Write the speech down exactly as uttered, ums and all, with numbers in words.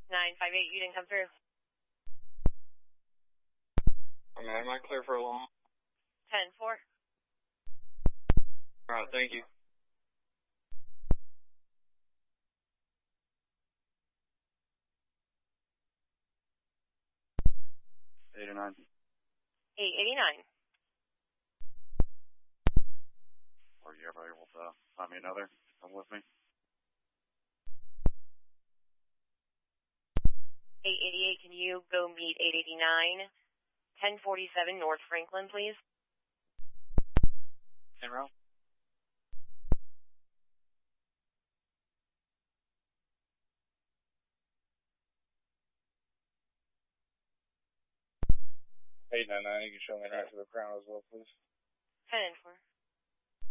nine five eight, you didn't come through. I mean, am I clear for a long? ten four. Alright, thank you. eighty-nine. eight eighty-nine. Are you ever able to find me another? Come with me. eight eighty-eight, can you go meet eight eighty-nine? ten forty-seven North Franklin, please. In row. eight nine nine, you can show me right to the crown as well, please. ten four.